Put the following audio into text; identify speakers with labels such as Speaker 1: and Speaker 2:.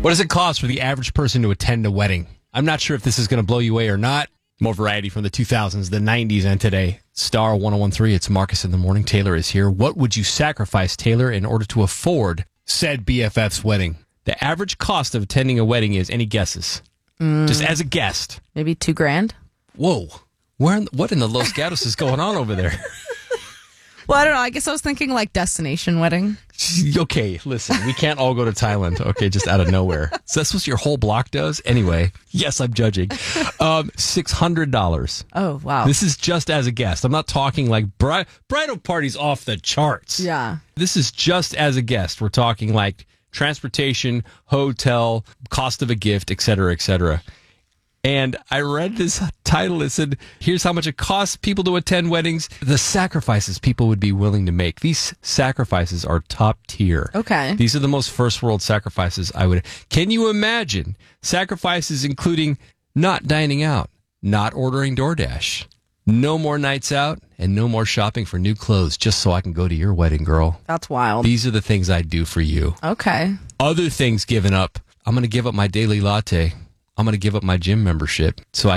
Speaker 1: What does it cost for the average person to attend a wedding? I'm not sure if this is going to blow you away or not. More variety from the 2000s, the 90s, and today. Star 1013, it's Marcus in the Morning. Taylor is here. What would you sacrifice, Taylor, in order to afford said BFF's wedding? The average cost of attending a wedding is, any guesses? Just as a guest.
Speaker 2: Maybe $2,000.
Speaker 1: Whoa. What in the Los Gatos is going on over there?
Speaker 2: Well, I don't know. I guess I was thinking like destination wedding.
Speaker 1: Okay, listen, we can't all go to Thailand, okay, just out of nowhere. So that's what your whole block does? Anyway, yes, I'm judging. $600.
Speaker 2: Oh, wow.
Speaker 1: This is just as a guest. I'm not talking like bridal parties off the charts.
Speaker 2: Yeah.
Speaker 1: This is just as a guest. We're talking like transportation, hotel, cost of a gift, et cetera, et cetera. And I read this title. It said, here's how much it costs people to attend weddings. The sacrifices people would be willing to make. These sacrifices are top tier.
Speaker 2: Okay.
Speaker 1: These are the most first world sacrifices I would. Can you imagine sacrifices including not dining out, not ordering DoorDash, no more nights out, and no more shopping for new clothes just so I can go to your wedding, girl?
Speaker 2: That's wild.
Speaker 1: These are the things I'd do for you.
Speaker 2: Okay.
Speaker 1: Other things given up. I'm going to give up my daily latte. I'm going to give up my gym membership so I